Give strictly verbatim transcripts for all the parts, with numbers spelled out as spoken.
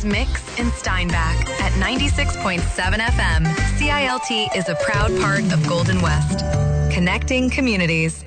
News Mix in Steinbach at ninety-six point seven F M. C I L T is a proud part of Golden West. Connecting communities.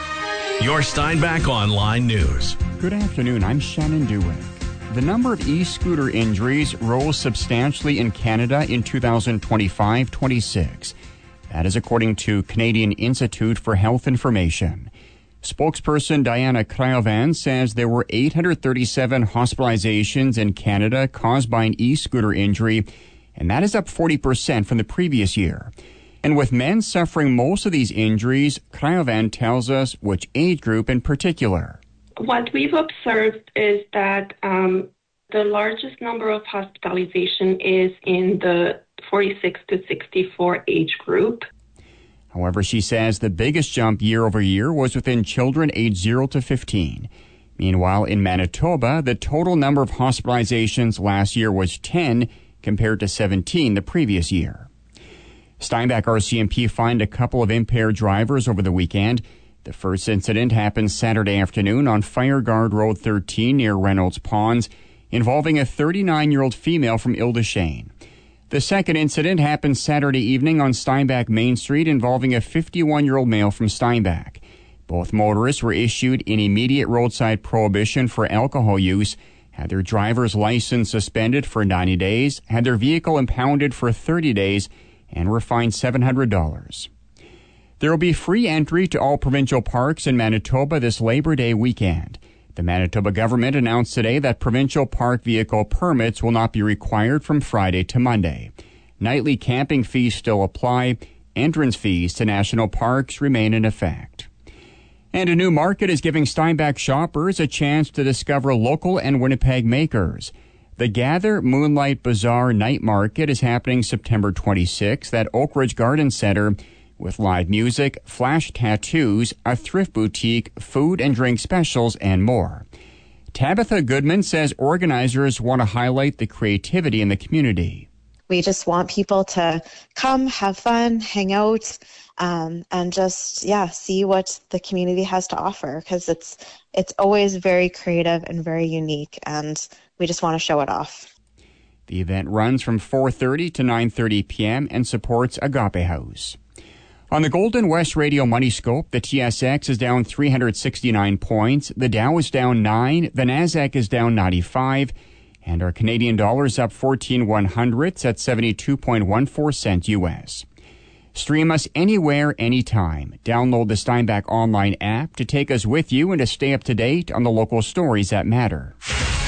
Your Steinbach Online News. Good afternoon, I'm Shannon Dewick. The number of e-scooter injuries rose substantially in Canada in two thousand twenty-five twenty-six. That is according to Canadian Institute for Health Information. Spokesperson Diana Crayovan says there were eight hundred thirty-seven hospitalizations in Canada caused by an e-scooter injury, and that is up forty percent from the previous year. And with men suffering most of these injuries, Crayovan tells us which age group in particular. What we've observed is that um, the largest number of hospitalization is in the forty-six to sixty-four age group. However, she says the biggest jump year over year was within children aged zero to fifteen. Meanwhile, in Manitoba, the total number of hospitalizations last year was ten compared to seventeen the previous year. Steinbach R C M P fined a couple of impaired drivers over the weekend. The first incident happened Saturday afternoon on Fireguard Road thirteen near Reynolds Ponds, involving a thirty-nine-year-old female from Ile-des-Chênes. The second incident happened Saturday evening on Steinbach Main Street, involving a fifty-one-year-old male from Steinbach. Both motorists were issued an immediate roadside prohibition for alcohol use, had their driver's license suspended for ninety days, had their vehicle impounded for thirty days, and were fined seven hundred dollars. There will be free entry to all provincial parks in Manitoba this Labor Day weekend. The Manitoba government announced today that provincial park vehicle permits will not be required from Friday to Monday. Nightly camping fees still apply. Entrance fees to national parks remain in effect. And a new market is giving Steinbach shoppers a chance to discover local and Winnipeg makers. The Gather Moonlight Bazaar Night Market is happening September twenty-sixth at Oak Ridge Garden Center with live music, flash tattoos, a thrift boutique, food and drink specials, and more. Tabitha Goodman says organizers want to highlight the creativity in the community. We just want people to come, have fun, hang out, um, and just, yeah, see what the community has to offer, because it's it's always very creative and very unique, and we just want to show it off. The event runs from four thirty to nine thirty p.m. and supports Agape House. On the Golden West Radio Money Scope, the T S X is down three hundred sixty-nine points, the Dow is down nine, the Nasdaq is down ninety-five, and our Canadian dollar is up fourteen one hundredths at seventy-two point one four cents U S. Stream us anywhere, anytime. Download the Steinbach Online app to take us with you and to stay up to date on the local stories that matter.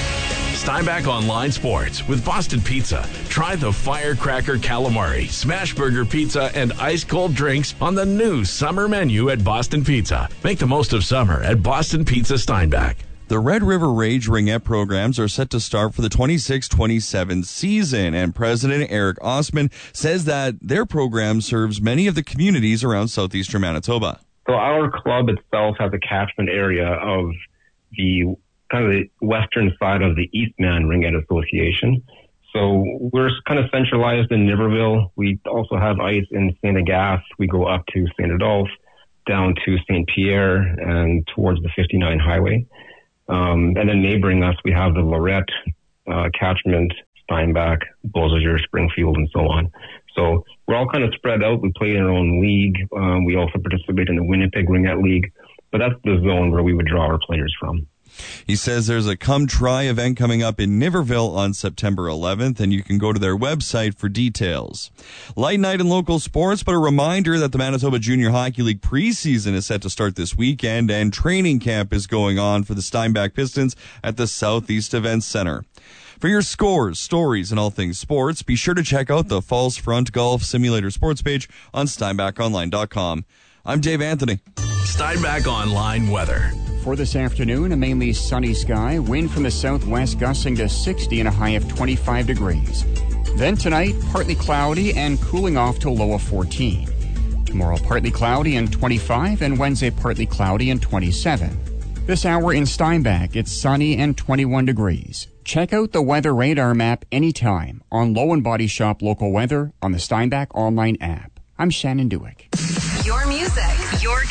Steinbach Online Sports with Boston Pizza. Try the Firecracker Calamari, Smash Burger Pizza, and ice-cold drinks on the new summer menu at Boston Pizza. Make the most of summer at Boston Pizza Steinbach. The Red River Rage Ringette programs are set to start for the twenty-six twenty-seven season, and President Eric Osman says that their program serves many of the communities around southeastern Manitoba. So our club itself has a catchment area of the kind of the western side of the Eastman Ringette Association. So we're kind of centralized in Niverville. We also have ice in Saint Agasse. We go up to Saint Adolphe, down to Saint Pierre, and towards the fifty-nine highway. Um, and then neighboring us, we have the Lorette uh, catchment, Steinbach, Beausejour, Springfield, and so on. So we're all kind of spread out. We play in our own league. Um, we also participate in the Winnipeg Ringette League. But that's the zone where we would draw our players from. He says there's a Come Try event coming up in Niverville on September eleventh, and you can go to their website for details. Light night in local sports, but a reminder that the Manitoba Junior Hockey League preseason is set to start this weekend, and training camp is going on for the Steinbach Pistons at the Southeast Events Center. For your scores, stories, and all things sports, be sure to check out the Falls Front Golf Simulator sports page on steinbach online dot com. I'm Dave Anthony. Steinbach Online weather. For this afternoon, a mainly sunny sky, wind from the southwest gusting to sixty and a high of twenty-five degrees. Then tonight, partly cloudy and cooling off to a low of fourteen. Tomorrow, partly cloudy and twenty-five, and Wednesday, partly cloudy and twenty-seven. This hour in Steinbach, it's sunny and twenty-one degrees. Check out the weather radar map anytime on Low and Body Shop Local Weather on the Steinbach Online app. I'm Shannon Dewick. Your music, your